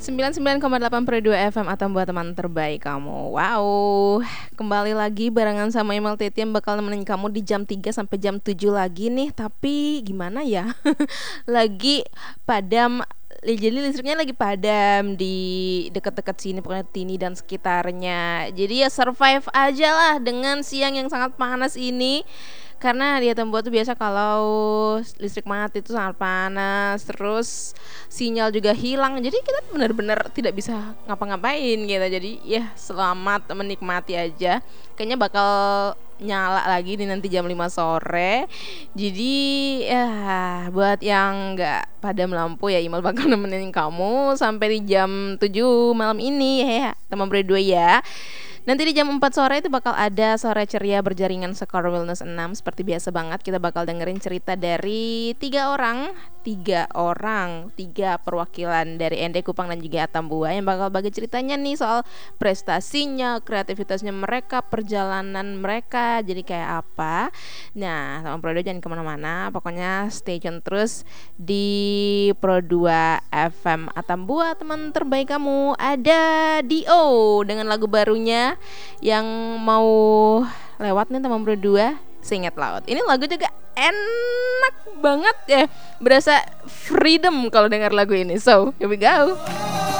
99,8 per 2 FM atau buat teman terbaik kamu. Wow, kembali lagi barengan sama Email Titi yang bakal nemenin kamu di jam 3 sampai jam 7 lagi nih. Tapi gimana ya? Lagi padam. Jadi listriknya lagi padam di dekat-dekat sini, pokoknya Tini dan sekitarnya. Jadi ya survive aja lah dengan siang yang sangat panas ini. Karena di Tembuat tuh biasa kalau listrik mati itu sangat panas, terus sinyal juga hilang. Jadi kita benar-benar tidak bisa ngapa-ngapain gitu. Jadi ya selamat menikmati aja. Kayaknya bakal nyala lagi di nanti jam 5 sore. Jadi ya buat yang nggak padam lampu ya Imal bakal nemenin kamu sampai di jam 7 malam ini ya teman berdua ya. Nanti di jam 4 sore itu bakal ada Sore Ceria berjaringan Skor Wellness 6. Seperti biasa banget kita bakal dengerin cerita dari tiga perwakilan dari ND Kupang dan juga Atambua yang bakal bagi ceritanya nih soal prestasinya, kreativitasnya mereka, perjalanan mereka jadi kayak apa. Nah teman Pro 2 jangan kemana-mana, pokoknya stay tune terus di Pro 2 FM Atambua, teman terbaik kamu. Ada Dio dengan lagu barunya yang mau lewat nih teman berdua, Singet Laut. Ini lagu juga enak banget ya, berasa freedom kalau dengar lagu ini. So here we go.